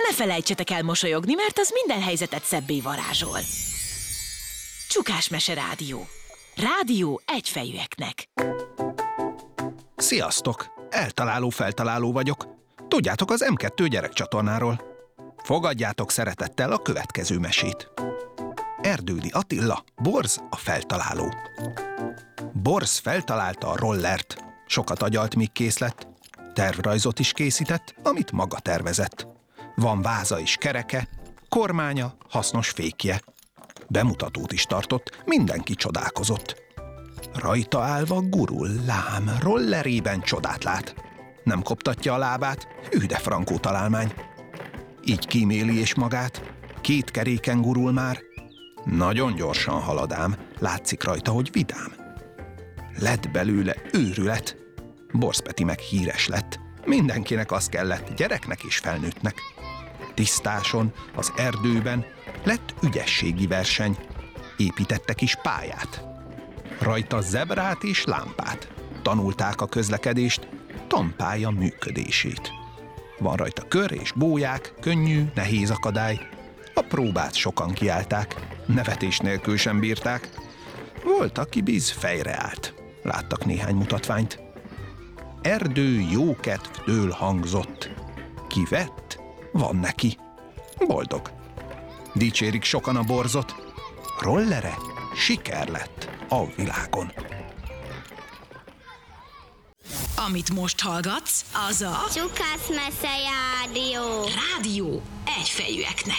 ne felejtsetek el mosolyogni, mert az minden helyzetet szebbé varázsol. Csukásmese Rádió. Rádió egyfejűeknek. Sziasztok! Eltaláló-feltaláló vagyok. Tudjátok, az M2 gyerekcsatornáról. Fogadjátok szeretettel a következő mesét. Erdődi Attila, Borz a feltaláló. Borz feltalálta a rollert. Sokat agyalt, míg kész lett. Tervrajzot is készített, amit maga tervezett. Van váza és kereke, kormánya, hasznos fékje. Bemutatót is tartott, mindenki csodálkozott. Rajta állva gurul, lám, rollerében csodát lát. Nem koptatja a lábát, hű de frankó találmány. Így kíméli és magát, 2 keréken gurul már. Nagyon gyorsan halad ám, látszik rajta, hogy vidám. Lett belőle őrület. Borz Peti meg híres lett. Mindenkinek az kellett, gyereknek és felnőttnek. Tisztáson, az erdőben lett ügyességi verseny. Építettek is pályát. Rajta zebrát és lámpát. Tanulták a közlekedést, tanpálya működését. Van rajta kör és bóják, könnyű, nehéz akadály. A próbát sokan kiállták, nevetés nélkül sem bírták. Volt, aki biz fejre állt. Láttak néhány mutatványt. Erdő jókedvtől hangzott. Ki vett, van neki. Boldog. Dicsérik sokan a Borzot. Rollere siker lett a világon. Amit most hallgatsz, az a Csukásmese Rádió. Rádió egyfejűeknek.